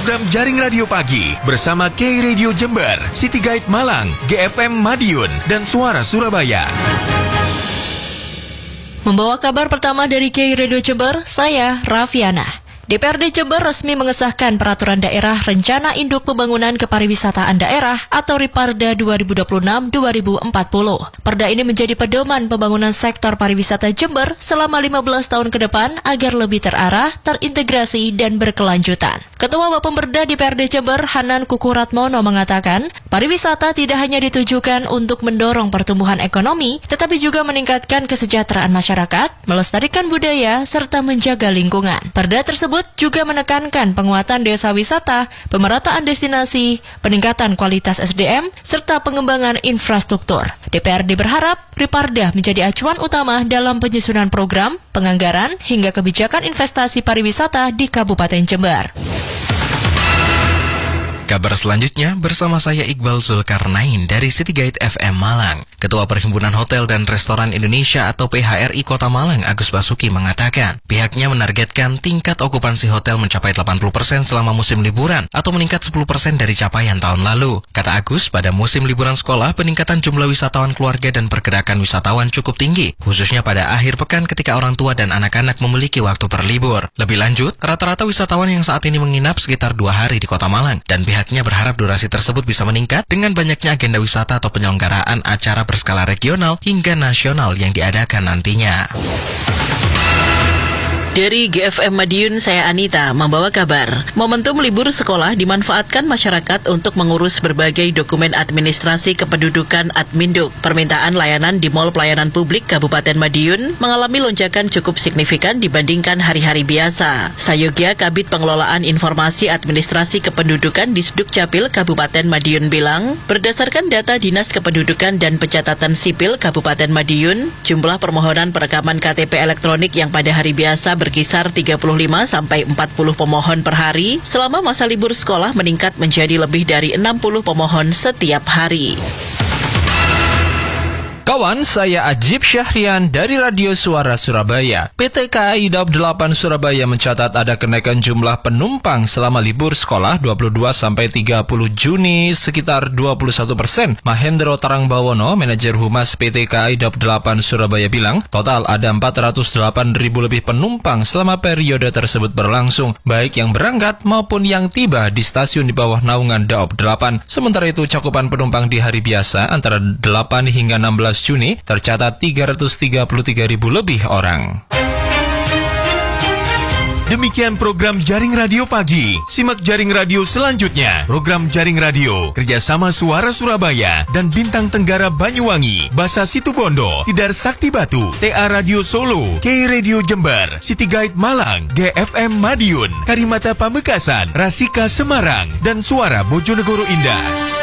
program Jaring Radio Pagi bersama K Radio Jember, City Guide Malang, GFM Madiun, dan Suara Surabaya. Membawa kabar pertama dari K Radio Jember, saya Raffiana. DPRD Jember resmi mengesahkan Peraturan Daerah Rencana Induk Pembangunan Kepariwisataan Daerah atau Riparda 2026-2040. Perda ini menjadi pedoman pembangunan sektor pariwisata Jember selama 15 tahun ke depan agar lebih terarah, terintegrasi, dan berkelanjutan. Ketua Bapemberda DPRD Jember, Hanan Kukuratmono, mengatakan, pariwisata tidak hanya ditujukan untuk mendorong pertumbuhan ekonomi, tetapi juga meningkatkan kesejahteraan masyarakat, melestarikan budaya, serta menjaga lingkungan. Perda tersebut juga menekankan penguatan desa wisata, pemerataan destinasi, peningkatan kualitas SDM, serta pengembangan infrastruktur. DPRD berharap Riparda menjadi acuan utama dalam penyusunan program, penganggaran, hingga kebijakan investasi pariwisata di Kabupaten Jember. Kabar selanjutnya bersama saya Iqbal Zulkarnain dari City Guide FM Malang. Ketua Perhimpunan Hotel dan Restoran Indonesia atau PHRI Kota Malang, Agus Basuki, mengatakan pihaknya menargetkan tingkat okupansi hotel mencapai 80% selama musim liburan atau meningkat 10% dari capaian tahun lalu. Kata Agus, pada musim liburan sekolah peningkatan jumlah wisatawan keluarga dan pergerakan wisatawan cukup tinggi, khususnya pada akhir pekan ketika orang tua dan anak-anak memiliki waktu berlibur. Lebih lanjut, rata-rata wisatawan yang saat ini menginap sekitar 2 hari di Kota Malang, dan pihaknya berharap durasi tersebut bisa meningkat dengan banyaknya agenda wisata atau penyelenggaraan acara berskala regional hingga nasional yang diadakan nantinya. Dari GFM Madiun, saya Anita membawa kabar. Momentum libur sekolah dimanfaatkan masyarakat untuk mengurus berbagai dokumen administrasi kependudukan Adminduk. Permintaan layanan di Mall Pelayanan Publik Kabupaten Madiun mengalami lonjakan cukup signifikan dibandingkan hari-hari biasa. Sayogya Kabid Pengelolaan Informasi Administrasi Kependudukan di Sdukcapil Kabupaten Madiun bilang, berdasarkan data Dinas Kependudukan dan Pencatatan Sipil Kabupaten Madiun, jumlah permohonan perekaman KTP elektronik yang pada hari biasa berkisar 35 sampai 40 pemohon per hari, selama masa libur sekolah meningkat menjadi lebih dari 60 pemohon setiap hari. Kawan, saya Ajib Syahrian dari Radio Suara Surabaya. PT KAI Daob 8 Surabaya mencatat ada kenaikan jumlah penumpang selama libur sekolah 22 sampai 30 Juni sekitar 21%. Mahendro Tarangbawono, manajer humas PT KAI Daob 8 Surabaya bilang, total ada 408.000 lebih penumpang selama periode tersebut berlangsung, baik yang berangkat maupun yang tiba di stasiun di bawah naungan Daob 8. Sementara itu, cakupan penumpang di hari biasa antara 8 hingga 16 Juni tercatat 333.000 lebih orang. Demikian program Jaring Radio Pagi. Simak Jaring Radio selanjutnya. Program Jaring Radio kerjasama Suara Surabaya dan Bintang Tenggara Banyuwangi, Basa Situbondo, Tidar Sakti Batu, TA Radio Solo, K Radio Jember, City Guide Malang, GFM Madiun, Karimata Pamekasan, Rasika Semarang, dan Suara Bojonegoro Indah.